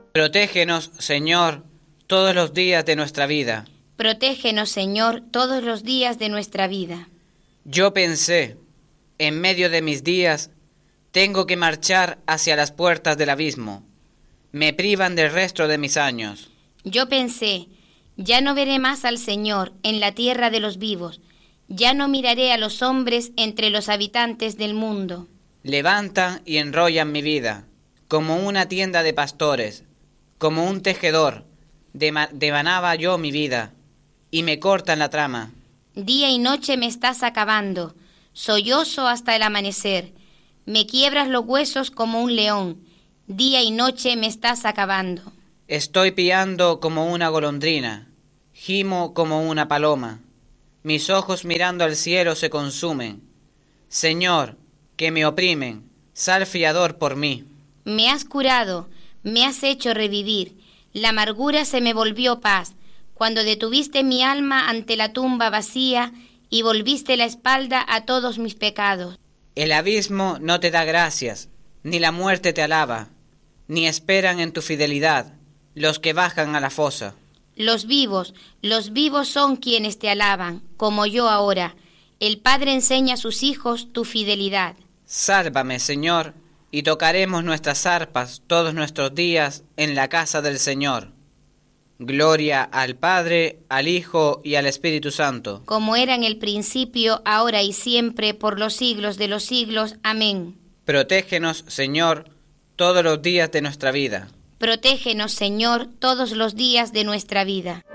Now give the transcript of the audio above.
Protégenos, Señor, todos los días de nuestra vida. Protégenos, Señor, todos los días de nuestra vida. Yo pensé, en medio de mis días, tengo que marchar hacia las puertas del abismo. Me privan del resto de mis años. Yo pensé, ya no veré más al Señor en la tierra de los vivos. Ya no miraré a los hombres entre los habitantes del mundo. Levantan y enrollan mi vida, como una tienda de pastores, como un tejedor, devanaba yo mi vida, y me cortan la trama. Día y noche me estás acabando, sollozo hasta el amanecer. Me quiebras los huesos como un león, día y noche me estás acabando. Estoy piando como una golondrina, gimo como una paloma. Mis ojos mirando al cielo se consumen. Señor, que me oprimen, sal fiador por mí. Me has curado, me has hecho revivir, la amargura se me volvió paz, cuando detuviste mi alma ante la tumba vacía y volviste la espalda a todos mis pecados. El abismo no te da gracias, ni la muerte te alaba, ni esperan en tu fidelidad los que bajan a la fosa. Los vivos son quienes te alaban, como yo ahora. El Padre enseña a sus hijos tu fidelidad. Sálvame, Señor, y tocaremos nuestras arpas todos nuestros días en la casa del Señor. Gloria al Padre, al Hijo y al Espíritu Santo. Como era en el principio, ahora y siempre, por los siglos de los siglos. Amén. Protégenos, Señor, todos los días de nuestra vida. Protégenos, Señor, todos los días de nuestra vida.